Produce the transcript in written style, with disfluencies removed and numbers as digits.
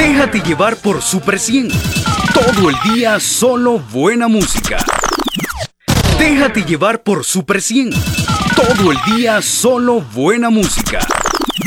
Déjate llevar por Super 100. Todo el día solo buena música. Déjate llevar por Super 100. Todo el día solo buena música.